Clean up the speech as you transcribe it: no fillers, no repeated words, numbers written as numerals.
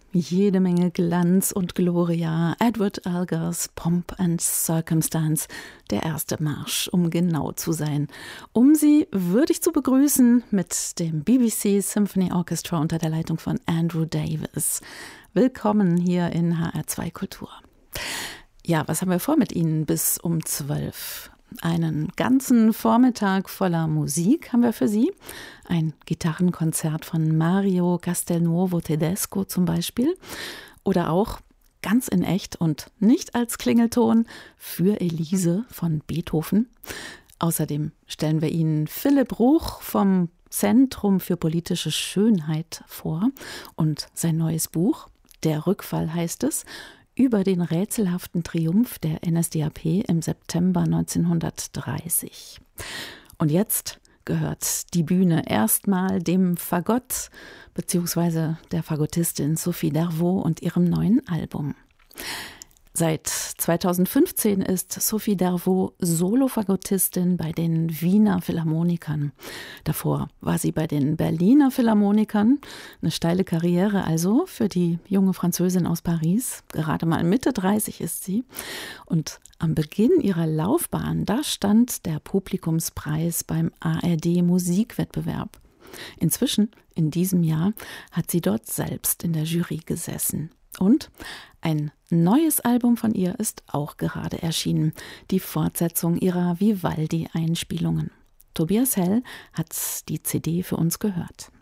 Jede Menge Glanz und Gloria, Edward Elgars Pomp and Circumstance, der erste Marsch, um genau zu sein. Um sie würdig zu begrüßen mit dem BBC Symphony Orchestra unter der Leitung von Andrew Davis. Willkommen hier in HR2 Kultur. Ja, was haben wir vor mit Ihnen bis um 12? Einen ganzen Vormittag voller Musik haben wir für Sie. Ein Gitarrenkonzert von Mario Castelnuovo Tedesco zum Beispiel. Oder auch ganz in echt und nicht als Klingelton für Elise von Beethoven. Außerdem stellen wir Ihnen Philipp Ruch vom Zentrum für politische Schönheit vor und sein neues Buch, Der Rückfall heißt es, über den rätselhaften Triumph der NSDAP im September 1930. Und jetzt gehört die Bühne erstmal dem Fagott bzw. der Fagottistin Sophie Dervaux und ihrem neuen Album. Seit 2015 ist Sophie Dervaux Solo-Fagottistin bei den Wiener Philharmonikern. Davor war sie bei den Berliner Philharmonikern. Eine steile Karriere also für die junge Französin aus Paris. Gerade mal Mitte 30 ist sie. Und am Beginn ihrer Laufbahn, da stand der Publikumspreis beim ARD Musikwettbewerb. Inzwischen, in diesem Jahr, hat sie dort selbst in der Jury gesessen. Und ein neues Album von ihr ist auch gerade erschienen, die Fortsetzung ihrer Vivaldi-Einspielungen. Tobias Hell hat die CD für uns gehört.